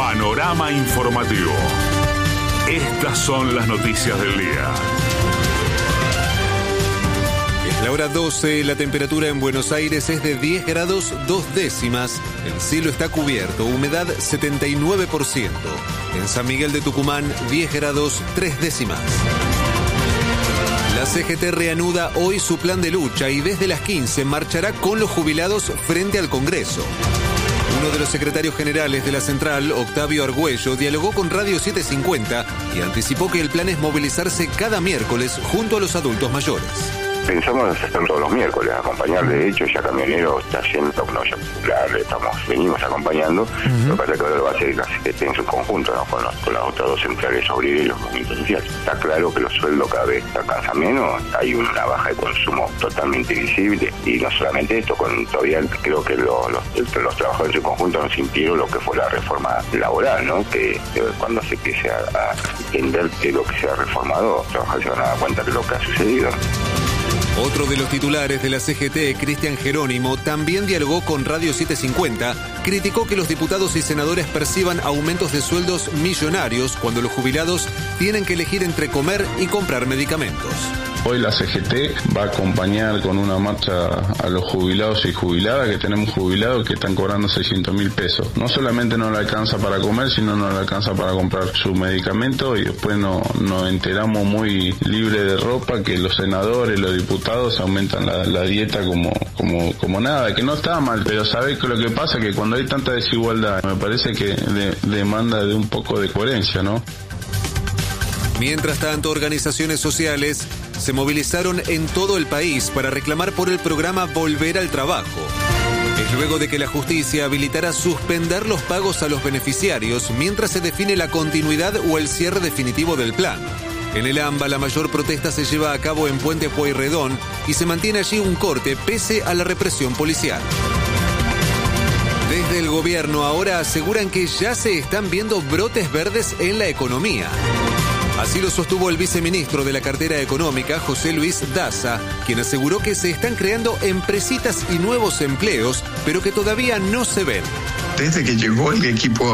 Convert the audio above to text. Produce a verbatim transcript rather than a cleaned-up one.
Panorama informativo. Estas son las noticias del día. Es la hora doce, la temperatura en Buenos Aires es de diez grados dos décimas, el cielo está cubierto, humedad setenta y nueve por ciento. En San Miguel de Tucumán, diez grados tres décimas. La C G T reanuda hoy su plan de lucha y desde las quince marchará con los jubilados frente al Congreso. Uno de los secretarios generales de la central, Octavio Argüello, dialogó con Radio setecientos cincuenta y anticipó que el plan es movilizarse cada miércoles junto a los adultos mayores. Pensamos hacer todos los miércoles, acompañar. De hecho, ya Camionero está haciendo una olla popular, estamos, venimos acompañando. Uh-huh. Lo que pasa es que ahora lo va a hacer la C G T en su conjunto, ¿no? con, los, con las otras dos centrales obreras y los movimientos sociales. Está claro que los sueldos cada vez alcanzan menos, hay una baja de consumo totalmente visible, y no solamente esto, con todavía creo que los, los, los trabajadores en su conjunto nos impidieron lo que fue la reforma laboral, ¿no? Que, que cuando se empiece a, a entender que lo que se ha reformado, los trabajadores se van a dar cuenta de lo que ha sucedido. Otro de los titulares de la C G T, Cristian Jerónimo, también dialogó con Radio setecientos cincuenta, criticó que los diputados y senadores perciban aumentos de sueldos millonarios cuando los jubilados tienen que elegir entre comer y comprar medicamentos. Hoy la C G T va a acompañar con una marcha a los jubilados y jubiladas, que tenemos jubilados que están cobrando seiscientos mil pesos. No solamente no le alcanza para comer, sino no le alcanza para comprar su medicamento, y después no, nos enteramos muy libre de ropa que los senadores, los diputados aumentan la, la dieta como, como, como nada, que no está mal, pero ¿sabés que lo que pasa? Que cuando hay tanta desigualdad, me parece que de, demanda de un poco de coherencia, ¿no? Mientras tanto, organizaciones sociales se movilizaron en todo el país para reclamar por el programa Volver al Trabajo. Es luego de que la justicia habilitara suspender los pagos a los beneficiarios mientras se define la continuidad o el cierre definitivo del plan. En el AMBA, la mayor protesta se lleva a cabo en Puente Pueyrredón y se mantiene allí un corte pese a la represión policial. Desde el gobierno ahora aseguran que ya se están viendo brotes verdes en la economía. Así lo sostuvo el viceministro de la cartera económica, José Luis Daza, quien aseguró que se están creando empresitas y nuevos empleos, pero que todavía no se ven. Desde que llegó el equipo